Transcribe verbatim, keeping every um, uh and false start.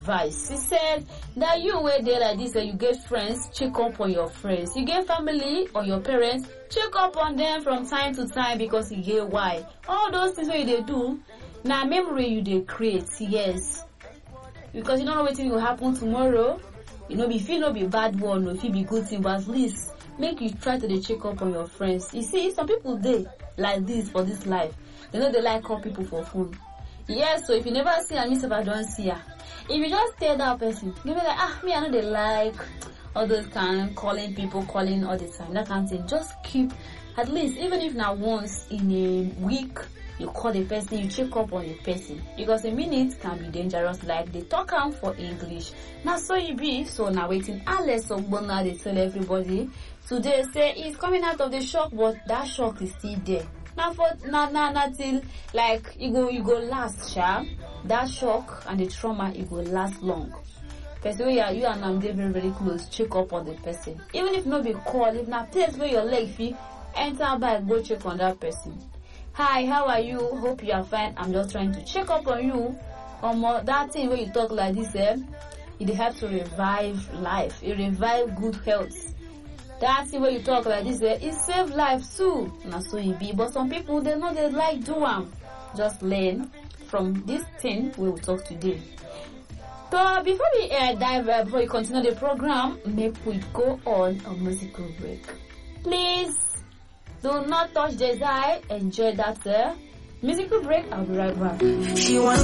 advice. He said that you were there like this and you get friends, check up on your friends. You get family or your parents, check up on them from time to time because you get why. All those things what they do, now memory you they create, yes. Because you don't know what will happen tomorrow. You know, if it not be bad one or if it be good thing, but at least make you try to check up on your friends. You see, some people they like this for this life. They know they like call people for phone. Yes, so if you never see her, if I don't see her. If you just tell that person, you be like, ah, me, I know they like all those kind of calling people, calling all the time, that kind of thing. Just keep, at least, even if now once in a week, you call the person, you check up on the person. Because a minute can be dangerous, like they talk am for English. Now, so you be, so now waiting, unless someone now they tell everybody, today say he's coming out of the shock, but that shock is still there. Now for now now now till like you go you go last, sha. That shock and the trauma it will last long. Person where you and I'm very very close, check up on the person. Even if not be call, if not place where your leg fee, enter back, go check on that person. Hi, how are you? Hope you are fine. I'm just trying to check up on you. Um, that thing where you talk like this, eh? It helps to revive life. It revive good health. That thing where you talk like this, eh? It save life too. Now so it be. But some people they know they like do am. Just learn from this thing we will talk today. So before we uh, dive, uh, before we continue the program, maybe we go on a musical break. Please. Do not touch the dial. Enjoy that uh, musical break. I'll be right back. She wants